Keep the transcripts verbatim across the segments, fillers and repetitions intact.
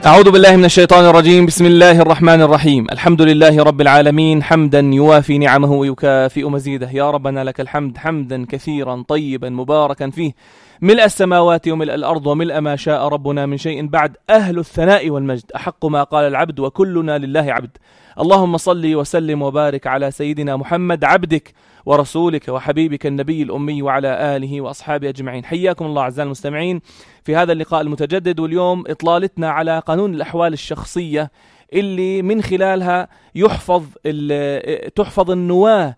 أعوذ بالله من الشيطان الرجيم. بسم الله الرحمن الرحيم. الحمد لله رب العالمين، حمدا يوافي نعمه ويكافئ مزيده. يا ربنا لك الحمد حمدا كثيرا طيبا مباركا فيه، ملء السماوات وملء الأرض وملء ما شاء ربنا من شيء بعد. أهل الثناء والمجد أحق ما قال العبد وكلنا لله عبد. اللهم صل وسلم وبارك على سيدنا محمد عبدك ورسولك وحبيبك النبي الأمي وعلى آله وأصحابه أجمعين. حياكم الله أعزائي المستمعين في هذا اللقاء المتجدد، واليوم إطلالتنا على قانون الأحوال الشخصية اللي من خلالها يحفظ تحفظ النواة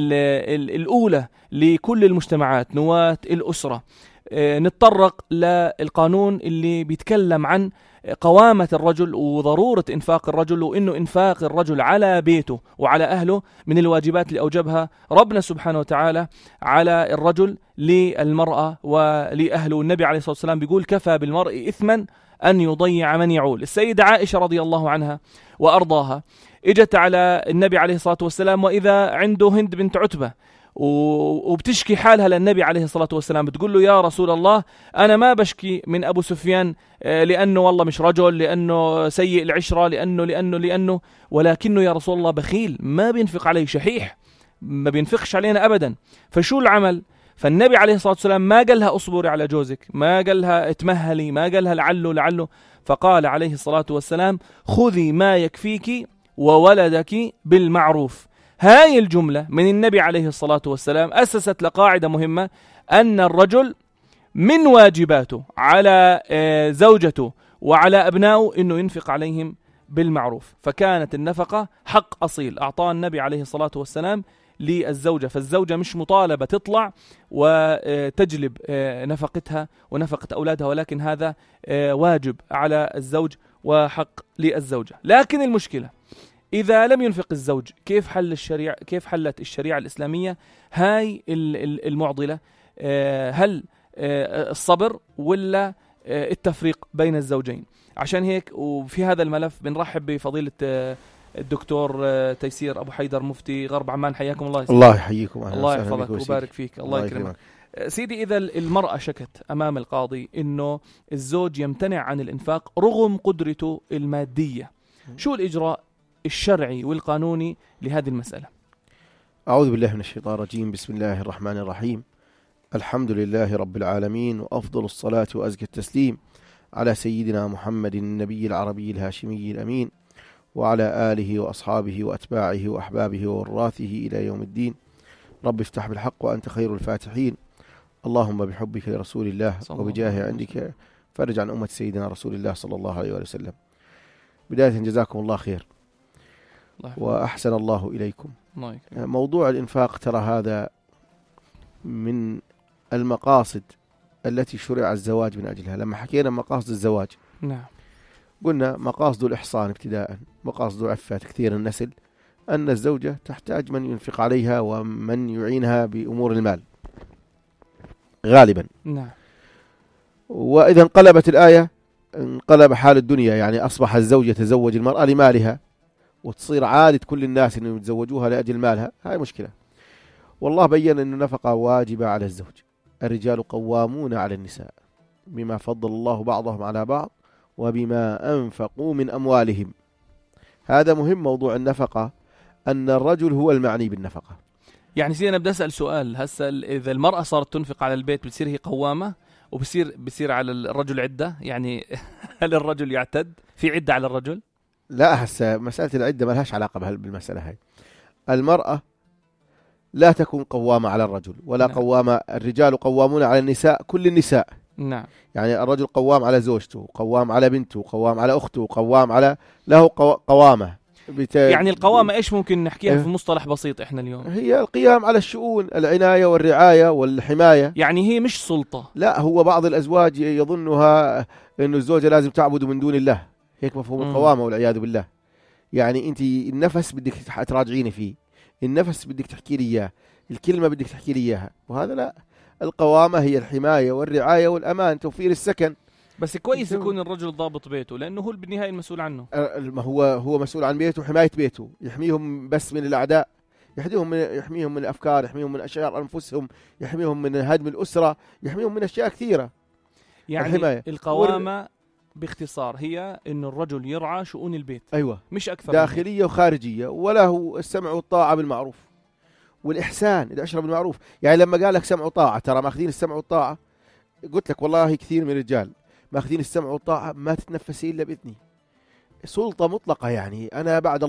الأولى لكل المجتمعات، نواة الأسرة. نتطرق للقانون اللي بيتكلم عن قوامة الرجل وضرورة إنفاق الرجل، وإنه إنفاق الرجل على بيته وعلى أهله من الواجبات اللي أوجبها ربنا سبحانه وتعالى على الرجل للمرأة ولأهله. النبي عليه الصلاة والسلام بيقول: كفى بالمرء إثما أن يضيع من يعول. السيدة عائشة رضي الله عنها وأرضاها إجت على النبي عليه الصلاة والسلام وإذا عنده هند بنت عتبة، وبتشكي حالها للنبي عليه الصلاة والسلام، بتقول له: يا رسول الله، أنا ما بشكي من أبو سفيان لأنه والله مش رجل، لأنه سيء العشرة، لأنه لأنه لأنه ولكنه يا رسول الله بخيل، ما بينفق عليه، شحيح، ما بينفقش علينا أبدا، فشو العمل؟ فالنبي عليه الصلاة والسلام ما قالها أصبري على جوزك، ما قالها اتمهلي، ما قالها لعله لعله، فقال عليه الصلاة والسلام: خذي ما يكفيك وولدك بالمعروف. هاي الجملة من النبي عليه الصلاة والسلام أسست لقاعدة مهمة، أن الرجل من واجباته على زوجته وعلى أبنائه أنه ينفق عليهم بالمعروف. فكانت النفقة حق أصيل أعطاه النبي عليه الصلاة والسلام للزوجة، فالزوجة مش مطالبة تطلع وتجلب نفقتها ونفقة أولادها، ولكن هذا واجب على الزوج وحق للزوجة. لكن المشكلة إذا لم ينفق الزوج، كيف حل الشريعة؟ كيف حلت الشريعة الإسلامية هاي المعضلة؟ هل الصبر ولا التفريق بين الزوجين؟ عشان هيك وفي هذا الملف بنرحب بفضيلة الدكتور تيسير أبو حيدر مفتي غرب عمان. حياكم الله. الله يحييكم. الله يحفظك ويبارك فيك. الله يكرمك. سيدي، إذا المرأة شكت أمام القاضي إنه الزوج يمتنع عن الإنفاق رغم قدرته المادية، شو الإجراء الشرعي والقانوني لهذه المسألة؟ أعوذ بالله من الشيطان الرجيم. بسم الله الرحمن الرحيم. الحمد لله رب العالمين، وأفضل الصلاة وأزكى التسليم على سيدنا محمد النبي العربي الهاشمي الأمين، وعلى آله وأصحابه وأتباعه وأحبابه ووراثه إلى يوم الدين. رب افتح بالحق وأنت خير الفاتحين. اللهم بحبك لرسول الله وبجاه عندك فرج عن أمة سيدنا رسول الله صلى الله عليه وسلم. بداية جزاكم الله خير وأحسن الله إليكم. الله موضوع الإنفاق ترى هذا من المقاصد التي شرع الزواج من أجلها. لما حكينا مقاصد الزواج، نعم، قلنا مقاصد الإحصان ابتداء، مقاصد عفة كثير النسل، أن الزوجة تحتاج من ينفق عليها ومن يعينها بأمور المال غالبا. نعم. وإذا انقلبت الآية انقلب حال الدنيا، يعني أصبح الزوج يتزوج المرأة لمالها وتصير عادة كل الناس أنه يتزوجوها لأجل مالها. هاي مشكلة. والله بيّن أن النفقة واجبة على الزوج. الرجال قوامون على النساء بما فضل الله بعضهم على بعض وبما أنفقوا من أموالهم. هذا مهم، موضوع النفقة، أن الرجل هو المعني بالنفقة. يعني سيدي أنا بدي أسأل سؤال هسه، إذا المرأة صارت تنفق على البيت بتصير هي قوامة وبصير بصير على الرجل عدة؟ يعني هل الرجل يعتد في عدة على الرجل؟ لا، هسه مسألة العدة ما لهاش علاقة بالمسألة هاي. المرأة لا تكون قوامة على الرجل ولا نعم. قوامة. الرجال قوامون على النساء، كل النساء. نعم. يعني الرجل قوام على زوجته، قوام على بنته، قوام على أخته، قوام على له قوامة. بت... يعني القوامة إيش ممكن نحكيها اه؟ في مصطلح بسيط إحنا اليوم هي القيام على الشؤون، العناية والرعاية والحماية. يعني هي مش سلطة. لا، هو بعض الأزواج يظنها إنه الزوجة لازم تعبد من دون الله، هيك مفهوم م. القوامة والعياذ بالله. يعني أنت النفس بدك تراجعيني فيه، النفس بدك تحكي لي إياه، الكلمة بدك تحكي لي إياها، وهذا لا. القوامة هي الحماية والرعاية والأمان، توفير السكن. بس كويس يكون الرجل ضابط بيته، لأنه هو بالنهاية المسؤول عنه. هو هو مسؤول عن بيته وحماية بيته، يحميهم بس من الأعداء، يحميهم من يحميهم من الأفكار، يحميهم من أشياء أنفسهم، يحميهم من هدم الأسرة، يحميهم من أشياء كثيرة. يعني الحماية. القوامة باختصار هي إنه الرجل يرعى شؤون البيت، أيوة، مش أكثر، داخلية وخارجية، وله السمع والطاعة بالمعروف والإحسان إذا أشرب بالمعروف. يعني لما قال لك سمع وطاعة، ترى ماخذين السمع والطاعة، قلت لك والله كثير من الرجال ماخذين السمع والطاعة، ما تتنفسي إلا بإذني، سلطة مطلقة. يعني أنا بعد